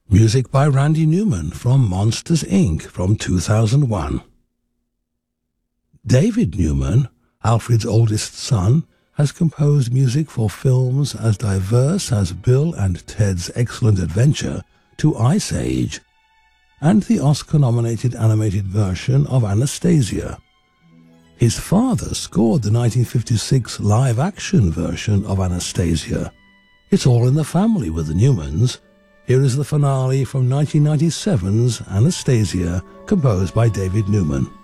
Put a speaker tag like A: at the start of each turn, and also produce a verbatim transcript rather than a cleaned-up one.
A: Music by Randy Newman from Monsters, Incorporated from two thousand one. David Newman, Alfred's oldest son, has composed music for films as diverse as Bill and Ted's Excellent Adventure to Ice Age, and the Oscar-nominated animated version of Anastasia. His father scored the nineteen fifty-six live-action version of Anastasia. It's all in the family with the Newmans. Here is the finale from nineteen ninety-seven's Anastasia, composed by David Newman.